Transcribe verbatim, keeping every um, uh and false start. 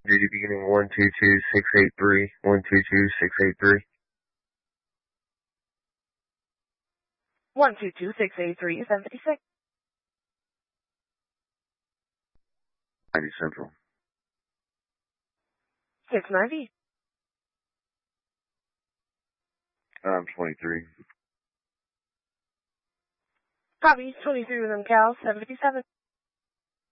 Duty beginning one two two six eight three, one two two six eight three. one two two six eight three, seven fifty-six. ninety Central. six ninety. Um, twenty-three. Copy, twenty-three with them, Cal, seven fifty-seven.